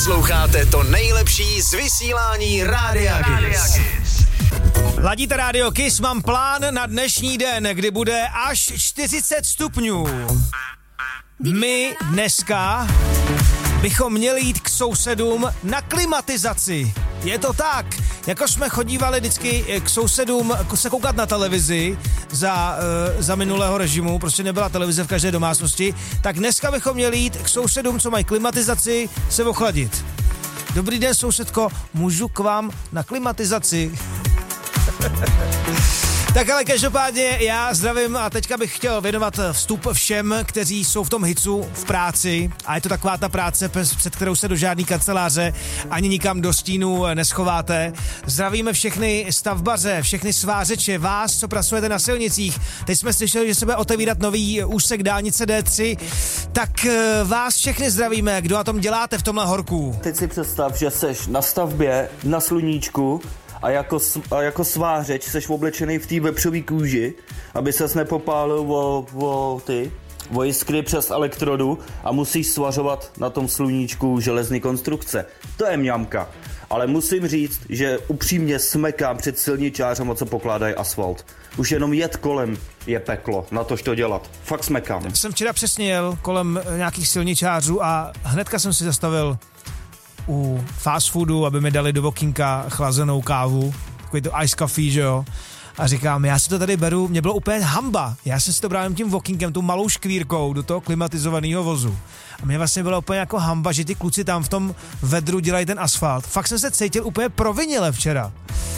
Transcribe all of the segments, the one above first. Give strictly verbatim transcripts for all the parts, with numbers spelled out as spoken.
Posloucháte to nejlepší z vysílání Rádia Kiss. Ladíte Rádio Kiss, mám plán na dnešní den, kdy bude až čtyřicet stupňů. My dneska bychom měli jít k sousedům na klimatizaci. Je to tak, jako jsme chodívali vždycky k sousedům se koukat na televizi za, uh, za minulého režimu, prostě nebyla televize v každé domácnosti, tak dneska bychom měli jít k sousedům, co mají klimatizaci, se ochladit. Dobrý den, sousedko, můžu k vám na klimatizaci? Tak ale každopádně já zdravím a teďka bych chtěl věnovat vstup všem, kteří jsou v tom hicu v práci a je to taková ta práce, před kterou se do žádný kanceláře ani nikam do stínu neschováte. Zdravíme všechny stavbaře, všechny svářeče, vás, co pracujete na silnicích. Teď jsme slyšeli, že se bude otevírat nový úsek dálnice D tři, tak vás všechny zdravíme, kdo na tom děláte v tomhle horku. Teď si představ, že seš na stavbě, na sluníčku, A jako, a jako svářeč seš oblečený v té vepřový kůži, aby ses nepopálil o, o ty, o jiskry přes elektrodu a musíš svařovat na tom sluníčku železný konstrukce. To je mňamka. Ale musím říct, že upřímně smekám před silničářem, co pokládají asfalt. Už jenom jet kolem je peklo, na tož to dělat. Fakt smekám. Jsem včera přesně jel kolem nějakých silničářů a hnedka jsem si zastavil u fast foodu, aby mi dali do okýnka chlazenou kávu, takový to ice coffee, že jo. A říkám, já si to tady beru, mě bylo úplně hamba. Já jsem si to bral jen tím okýnkem, tou malou škvírkou do toho klimatizovaného vozu. A mě vlastně bylo úplně jako hamba, že ty kluci tam v tom vedru dělají ten asfalt. Fakt jsem se cítil úplně provinile včera.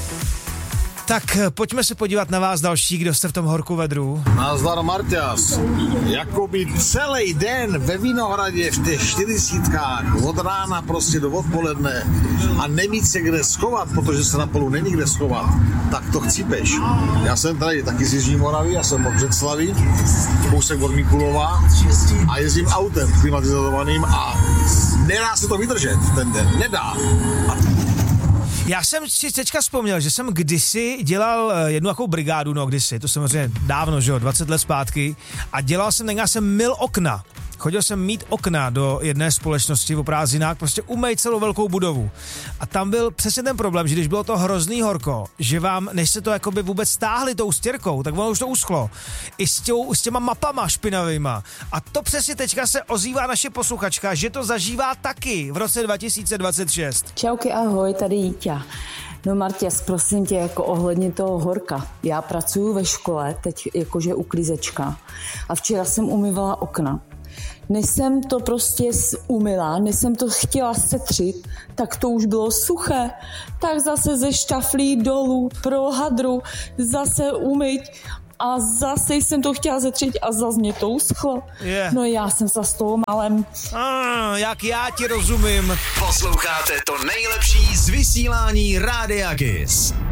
Tak pojďme se podívat na vás další, kdo jste v tom horku vedru. Nazdar Marťas. Jakoby celý den ve Vinohradě v těch čtyřicítkách od rána prostě do odpoledne a nemít se kde schovat, protože se na polu není kde schovat, tak to chcípeš. Já jsem tady taky z Jižní Moravy, já jsem od Břeclavi, kousek od Mikulova a jezdím autem klimatizovaným a nedá se to vydržet ten den, nedá. A já jsem si teďka vzpomněl, že jsem kdysi dělal jednu takovou brigádu, no kdysi, to samozřejmě dávno, že jo, dvacet let zpátky, a dělal jsem, tenkrát jsem myl okna. Chodil jsem mít okna do jedné společnosti v prázdninách, prostě umej celou velkou budovu. A tam byl přesně ten problém, že když bylo to hrozný horko, že vám, než se to jakoby vůbec stáhli tou stěrkou, tak ono už to uschlo. I s, těm, s těma mapama špinavýma. A to přesně teďka se ozývá naše posluchačka, že to zažívá taky v roce dva tisíce dvacet šest. Čauky, ahoj, tady Jíťa. No Martěs, prosím tě, jako ohledně toho horka. Já pracuju ve škole, teď jakože uklízečka. A včera jsem umývala okna. Než jsem to prostě umyla, než jsem to chtěla setřít, tak to už bylo suché. Tak zase ze štaflí dolů pro hadru, zase umyť a zase jsem to chtěla zetřít a zase mě to uschlo. Yeah. No já jsem se s toho malem. Ah, jak já ti rozumím. Posloucháte to nejlepší z vysílání Rádia Kiss.